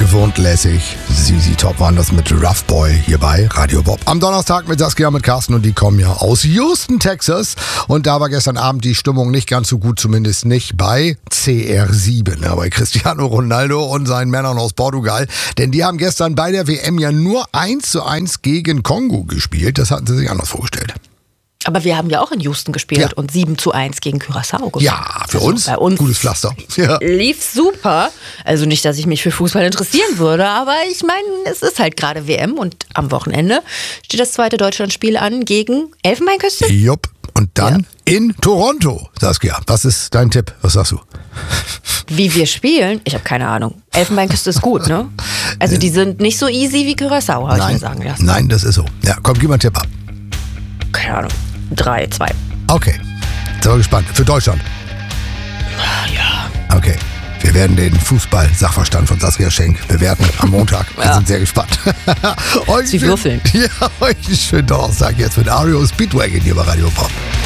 gewohnt lässig. ZZ Top waren das mit Rough Boy hier bei Radio Bob. Am Donnerstag mit Saskia, mit Carsten und die kommen ja aus Houston, Texas. Und da war gestern Abend die Stimmung nicht ganz so gut, zumindest nicht bei CR7, bei Cristiano Ronaldo und seinen Männern aus Portugal. Denn die haben gestern bei der WM ja nur 1:1 gegen Kongo gespielt. Das hatten sie sich anders vorgestellt. Aber wir haben ja auch in Houston gespielt und 7:1 gegen Curaçao gewonnen. Ja, für uns, bei uns gutes Pflaster. Ja. Lief super. Also nicht, dass ich mich für Fußball interessieren würde, aber ich meine, es ist halt gerade WM und am Wochenende steht das zweite Deutschlandspiel an gegen Elfenbeinküste. Jupp. Und dann in Toronto. Saskia, was ist dein Tipp? Was sagst du? Wie wir spielen? Ich habe keine Ahnung. Elfenbeinküste ist gut, ne? Also die sind nicht so easy wie Curaçao, habe ich mir sagen lassen. Nein, das ist so. Ja, komm, gib mal einen Tipp ab. Keine Ahnung. 3-2. Okay, sind wir gespannt. Für Deutschland? Ja. Okay, wir werden den Fußball-Sachverstand von Saskia Schenk bewerten am Montag. Wir sind sehr gespannt. Sie würfeln. Ja, euch einen schönen Donnerstag jetzt mit REO Speedwagon hier bei Radio Pop.